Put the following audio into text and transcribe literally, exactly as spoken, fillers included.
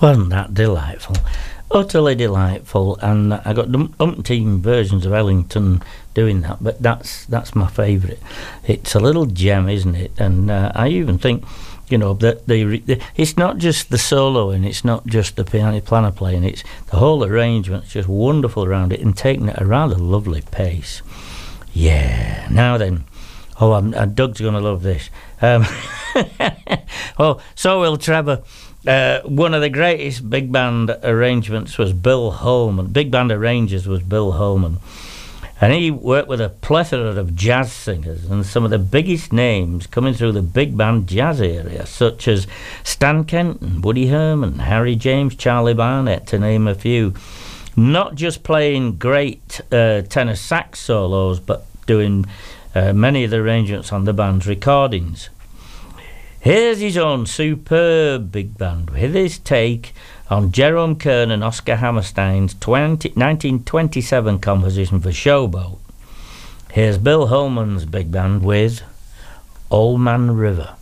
Wasn't that delightful? Utterly delightful, and I got um- umpteen versions of Ellington doing that, but that's that's my favourite. It's a little gem, isn't it? And uh, I even think, you know, that the, the it's not just the soloing, it's not just the piano piano playing, it's the whole arrangement's just wonderful around it and taking it at a rather lovely pace. Yeah. Now then, oh, I'm, uh, Doug's going to love this. Um, oh, so will Trevor. Uh, one of the greatest big band arrangements was Bill Holman. Big band arrangers was Bill Holman. And he worked with a plethora of jazz singers, and some of the biggest names coming through the big band jazz area, such as Stan Kenton, Woody Herman, Harry James, Charlie Barnett, to name a few. Not just playing great uh, tenor sax solos, but doing uh, many of the arrangements on the band's recordings. Here's his own superb big band with his take on Jerome Kern and Oscar Hammerstein's nineteen twenty-seven composition for Showboat. Here's Bill Holman's big band with Old Man River.